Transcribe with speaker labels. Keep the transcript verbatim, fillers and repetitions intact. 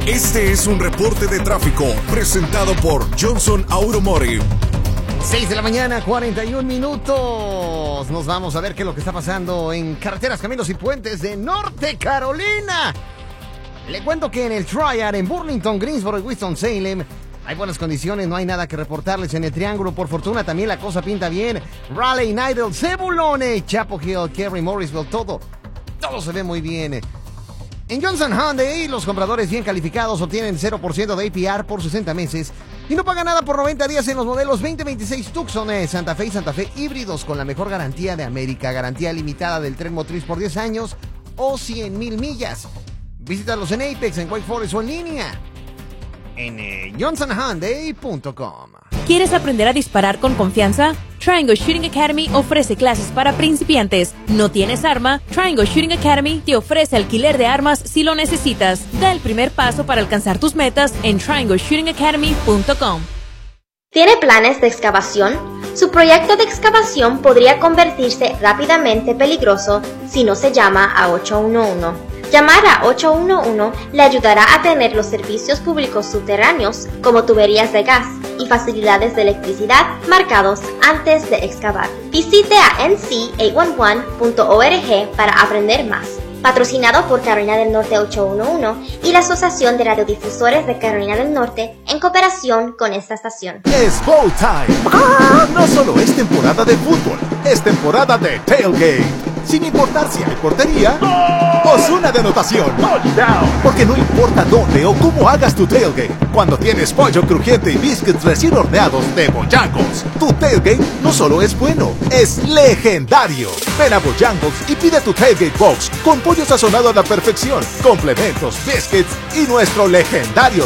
Speaker 1: Este es un reporte de tráfico presentado por Johnson Automotive.
Speaker 2: seis de la mañana, cuarenta y un minutos. Nos vamos a ver qué es lo que está pasando en carreteras, caminos y puentes de Norte Carolina. Le cuento que en el Triad, en Burlington, Greensboro y Winston-Salem, hay buenas condiciones, no hay nada que reportarles. En el Triángulo, por fortuna, también la cosa pinta bien. Raleigh, Nidal, Zebulone, Chapel Hill, Cary, Morrisville, todo, todo se ve muy bien. En Johnson Hyundai, los compradores bien calificados obtienen cero por ciento de A P R por sesenta meses y no pagan nada por noventa días en los modelos veinte veintiséis Tucson, eh, Santa Fe y Santa Fe híbridos con la mejor garantía de América. Garantía limitada del tren motriz por diez años o cien mil millas. Visítalos en Apex, en Wake Forest o en línea en eh, johnson hyundai punto com.
Speaker 3: ¿Quieres aprender a disparar con confianza? Triangle Shooting Academy ofrece clases para principiantes. ¿No tienes arma? Triangle Shooting Academy te ofrece alquiler de armas si lo necesitas. Da el primer paso para alcanzar tus metas en triangle shooting academy punto com.
Speaker 4: ¿Tiene planes de excavación? Su proyecto de excavación podría convertirse rápidamente peligroso si no se llama a ocho uno uno. Llamar a ocho uno uno le ayudará a tener los servicios públicos subterráneos como tuberías de gas y facilidades de electricidad marcados antes de excavar. Visite a N C ocho uno uno punto org para aprender más. Patrocinado por Carolina del Norte ocho uno uno y la Asociación de Radiodifusores de Carolina del Norte en cooperación con esta estación.
Speaker 5: Es Bowl Time. No solo es temporada de fútbol, es temporada de tailgate. Sin importar si hay portería o zona de anotación. Porque no importa dónde o cómo hagas tu tailgate, cuando tienes pollo crujiente y biscuits recién horneados de Bojangles, tu tailgate no solo es bueno, es legendario. Ven a Bojangles y pide tu tailgate box con pollo sazonado a la perfección, complementos, biscuits y nuestro legendario